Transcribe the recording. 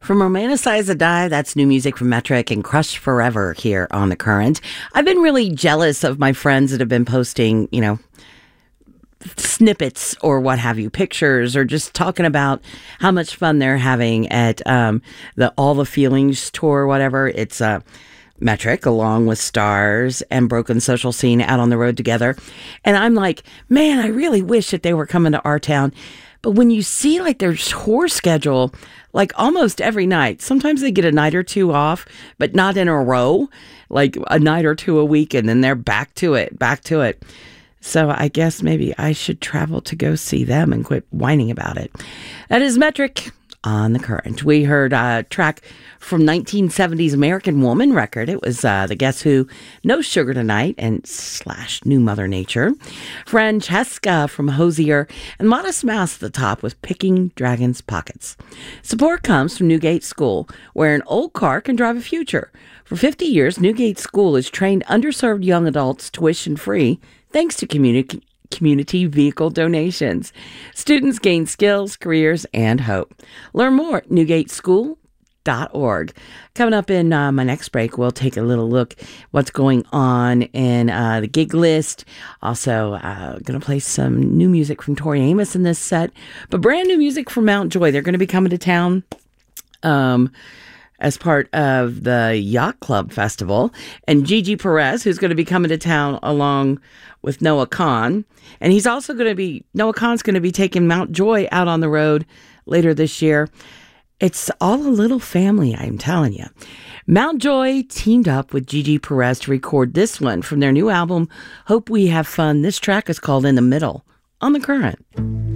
From Romanticize the Dive, that's new music from Metric and Crush Forever here on The Current. I've been really jealous of my friends that have been posting, snippets or what have you, pictures, or just talking about how much fun they're having at the All the Feelings tour, whatever. It's Metric along with Stars and Broken Social Scene out on the road together. And I'm like, man, I really wish that they were coming to our town. But when you see like their tour schedule, like almost every night, sometimes they get a night or two off, but not in a row, like a night or two a week, and then they're back to it. So I guess maybe I should travel to go see them and quit whining about it. That is Metric on The Current. We heard a track from 1970s American Woman record. It was the Guess Who, No Sugar Tonight, and / New Mother Nature. Francesca from Hosier, and Modest Mouse at the top with Picking Dragon's Pockets. Support comes from Newgate School, where an old car can drive a future. For 50 years, Newgate School has trained underserved young adults tuition-free thanks to community vehicle donations. Students gain skills, careers, and hope. Learn more at newgateschool.org. Coming up in my next break, we'll take a little look what's going on in the gig list. Also, going to play some new music from Tori Amos in this set, but brand new music from Mount Joy. They're going to be coming to town as part of the Yacht Club Festival. And Gigi Perez, who's going to be coming to town along with Noah Kahan. And he's also Noah Khan's going to be taking Mount Joy out on the road later this year. It's all a little family, I'm telling you. Mount Joy teamed up with Gigi Perez to record this one from their new album, Hope We Have Fun. This track is called In the Middle on The Current.